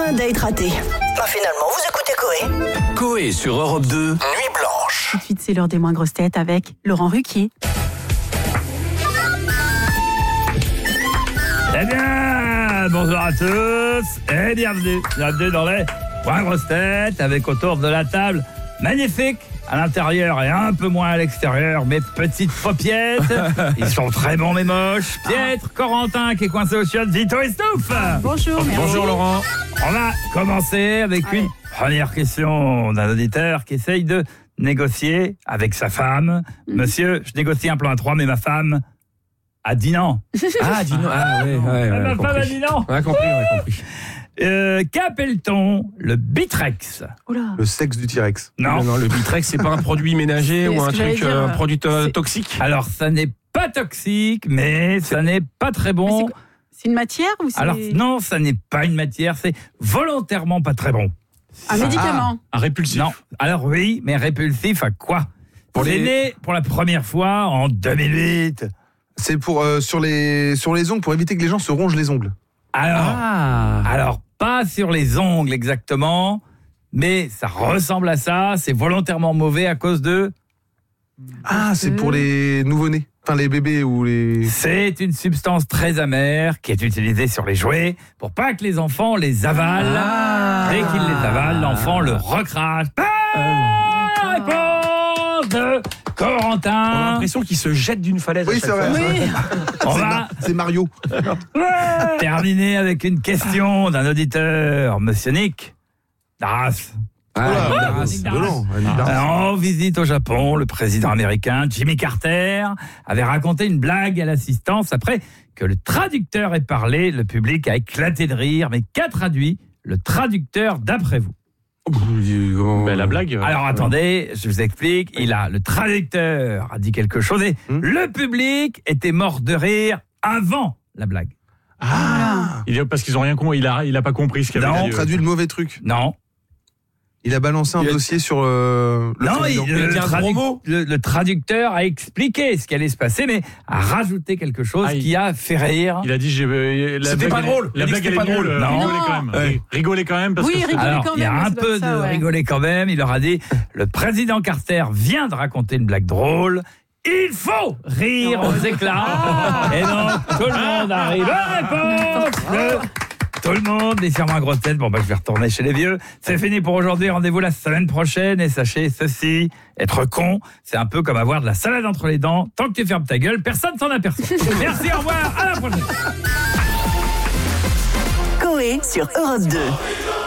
Un date raté. Finalement, vous écoutez Coé. Coé sur Europe 2, Nuit Blanche. Tout de suite, c'est l'heure des moins grosses têtes avec Laurent Ruquier. Eh bien, bonjour à tous et bienvenue dans les moins grosses têtes avec autour de la table magnifique à l'intérieur et un peu moins à l'extérieur, mes petites paupiettes. Ils sont très bons mais moches. Pietre, Corentin qui est coincé au chiottes, Vito et Stouff. Bonjour, merci. Bonjour Laurent. On va commencer avec une première question d'un auditeur qui essaye de négocier avec sa femme. Monsieur, je négocie un plan à 3 mais ma femme a dit non. Ah, dis non. Ah, ouais, Ma femme a dit non. On a compris. Qu'appelle-t-on le Bitrex? Oula. Le sexe du T-Rex. Non. Le Bitrex, c'est pas un produit ménager ou un truc, un produit toxique? Alors, ça n'est pas toxique, mais ça n'est pas très bon. C'est une matière ou c'est... Alors, non, ça n'est pas une matière, c'est volontairement pas très bon. Un médicament? Un répulsif. Non. Alors oui, mais répulsif à quoi? C'est né pour la première fois en 2008. C'est pour sur les ongles, pour éviter que les gens se rongent les ongles. Alors pas sur les ongles exactement, mais ça ressemble à ça. C'est volontairement mauvais à cause de... C'est pour les nouveau-nés, enfin les bébés ou les... C'est une substance très amère qui est utilisée sur les jouets pour pas que les enfants les avalent. Dès qu'ils les avalent, l'enfant le recrache. Réponse de Corentin. On a l'impression qu'il se jette d'une falaise. Oui, c'est vrai. C'est Mario. Terminer avec une question d'un auditeur, Monsieur Nick Darras. En visite au Japon, le président américain Jimmy Carter avait raconté une blague à l'assistance. Après que le traducteur ait parlé, le public a éclaté de rire. Mais qu'a traduit le traducteur d'après vous? La blague. Alors attendez, je vous explique. Le traducteur a dit quelque chose et le public était mort de rire avant la blague. Parce qu'ils ont rien compris. Il a pas compris ce qu'il avait dit. Il a traduit le mauvais truc. Non. Il a balancé un dossier sur le président. Le traducteur a expliqué ce qui allait se passer, mais a rajouté quelque chose qui a fait rire. Il a dit c'était pas drôle. La blague elle est pas drôle. Rigolez quand même. Oui, rigolez quand même. Il y a un peu de rigoler quand même. Il leur a dit, le président Carter vient de raconter une blague drôle. Il faut rire aux éclats. Et donc, tout le monde arrive. Réponse de tout le monde, les firmes à grosse tête. Je vais retourner chez les vieux. C'est fini pour aujourd'hui. Rendez-vous la semaine prochaine. Et sachez ceci, être con, c'est un peu comme avoir de la salade entre les dents. Tant que tu fermes ta gueule, personne s'en aperçoit. Merci, au revoir, à la prochaine. Coé sur Europe 2.